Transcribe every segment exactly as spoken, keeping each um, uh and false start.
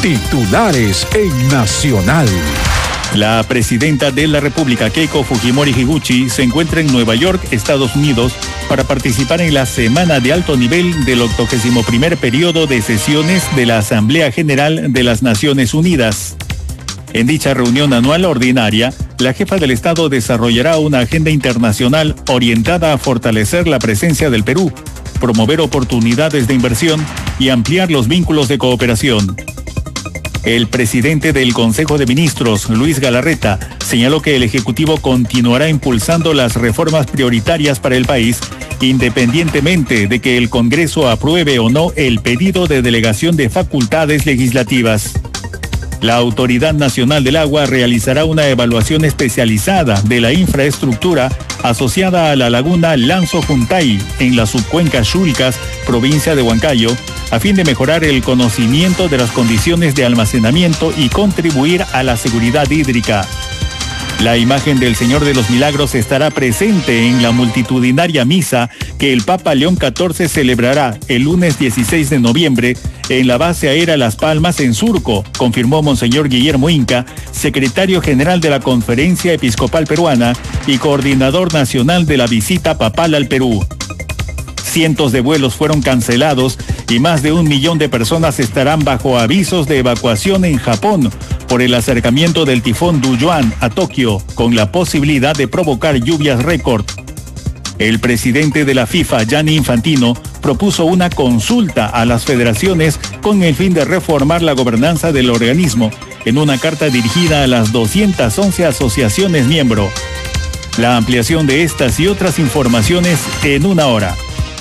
Titulares en Nacional. La presidenta de la República, Keiko Fujimori Higuchi, se encuentra en Nueva York, Estados Unidos, para participar en la semana de alto nivel del octogésimo primer periodo de sesiones de la Asamblea General de las Naciones Unidas. En dicha reunión anual ordinaria, la jefa del Estado desarrollará una agenda internacional orientada a fortalecer la presencia del Perú, promover oportunidades de inversión y ampliar los vínculos de cooperación. El presidente del Consejo de Ministros, Luis Galarreta, señaló que el Ejecutivo continuará impulsando las reformas prioritarias para el país, independientemente de que el Congreso apruebe o no el pedido de delegación de facultades legislativas. La Autoridad Nacional del Agua realizará una evaluación especializada de la infraestructura asociada a la laguna Lanzo Juntay en la subcuenca Chulcas, provincia de Huancayo, a fin de mejorar el conocimiento de las condiciones de almacenamiento y contribuir a la seguridad hídrica. La imagen del Señor de los Milagros estará presente en la multitudinaria misa que el Papa León catorce celebrará el lunes dieciséis de noviembre en la base aérea Las Palmas en Surco, confirmó Monseñor Guillermo Inca, secretario general de la Conferencia Episcopal Peruana y coordinador nacional de la visita papal al Perú. Cientos de vuelos fueron cancelados y más de un millón de personas estarán bajo avisos de evacuación en Japón por el acercamiento del tifón Duyuan a Tokio, con la posibilidad de provocar lluvias récord. El presidente de la FIFA, Gianni Infantino, propuso una consulta a las federaciones con el fin de reformar la gobernanza del organismo en una carta dirigida a las doscientas once asociaciones miembro. La ampliación de estas y otras informaciones en una hora.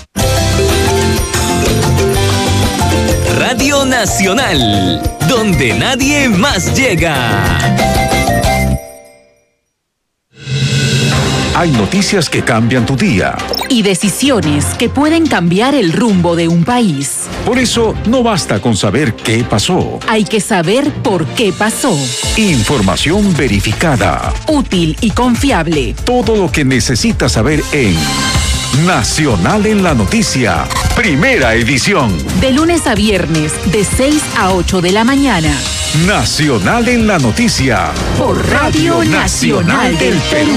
Radio Nacional, donde nadie más llega. Hay noticias que cambian tu día. Y decisiones que pueden cambiar el rumbo de un país. Por eso, no basta con saber qué pasó. Hay que saber por qué pasó. Información verificada. Útil y confiable. Todo lo que necesitas saber en Nacional en la Noticia, primera edición. De lunes a viernes, de seis a ocho de la mañana. Nacional en la Noticia. Por Radio Nacional del Perú.